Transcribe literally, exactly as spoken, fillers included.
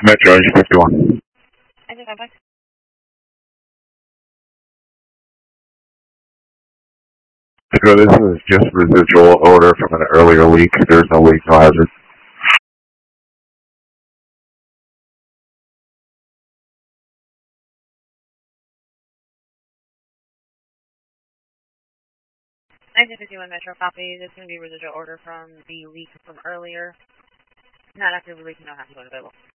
Metro, Engine fifty-one. Engine contact. So this is just residual odor from an earlier leak. There's no leak, no hazard. Engine fifty-one Metro, copy. This is going to be residual order from the leak from earlier. Not actively leaking, no hazard available.